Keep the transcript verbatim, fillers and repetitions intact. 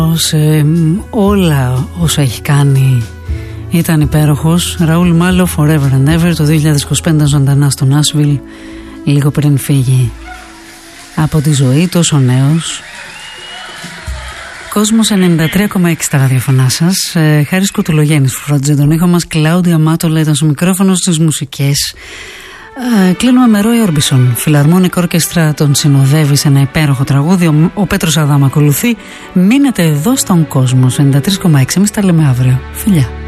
Σε όλα όσα έχει κάνει ήταν υπέροχος. Ραούλ Μάλο, Forever and Ever, το δύο χιλιάδες είκοσι πέντε ζωντανά στο Νάσβιλ, λίγο πριν φύγει από τη ζωή, τόσο νέος. Κόσμος ενενήντα τρία κόμμα έξι στα ραδιοφωνά σας. ε, Χάρης Κουτουλογέννης φρόντιζε τον ήχο μας. Κλάουδια Μάτολα ήταν στο μικρόφωνο, στις μουσικές. Ε, κλείνουμε με Ρόι Όρμπισον. Φιλαρμόνικ Ορκέστρα τον συνοδεύει σε ένα υπέροχο τραγούδι. Ο, ο Πέτρος Αδάμ ακολουθεί. Μείνετε εδώ στον κόσμο ενενήντα τρία κόμμα έξι. Εμείς τα λέμε αύριο. Φιλιά.